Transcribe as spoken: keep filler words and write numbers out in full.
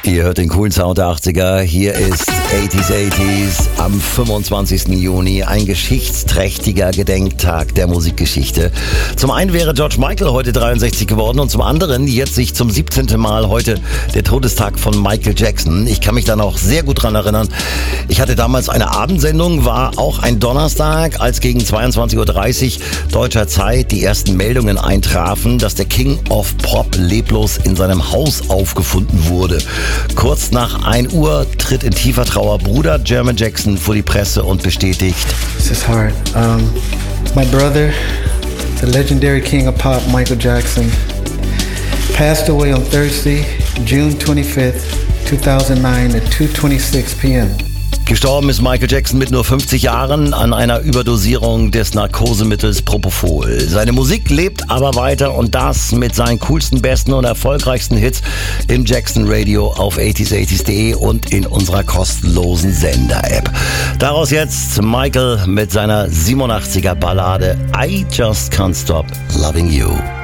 Ihr hört den coolen Sound der achtziger. Hier ist achtziger achtziger am fünfundzwanzigsten Juni. Ein geschichtsträchtiger Gedenktag der Musikgeschichte. Zum einen wäre George Michael heute dreiundsechzig geworden und zum anderen jetzt sich zum siebzehnten Mal heute der Todestag von Michael Jackson. Ich kann mich da noch sehr gut dran erinnern. Ich hatte damals eine Abendsendung, war auch ein Donnerstag, als gegen zweiundzwanzig Uhr dreißig deutscher Zeit die ersten Meldungen eintrafen, dass der King of Pop leblos in seinem Haus aufgefunden wurde. Kurz nach ein Uhr tritt in tiefer Trauer Bruder Jermaine Jackson vor die Presse und bestätigt: This is hard. Um, my brother, the legendary king of pop, Michael Jackson, passed away on Thursday, June twenty-fifth, two thousand nine at two twenty-six p.m. Gestorben ist Michael Jackson mit nur fünfzig Jahren an einer Überdosierung des Narkosemittels Propofol. Seine Musik lebt aber weiter und das mit seinen coolsten, besten und erfolgreichsten Hits im Jackson Radio auf achtziger achtziger punkt de und in unserer kostenlosen Sender-App. Daraus jetzt Michael mit seiner siebenundachtziger Ballade I Just Can't Stop Loving You.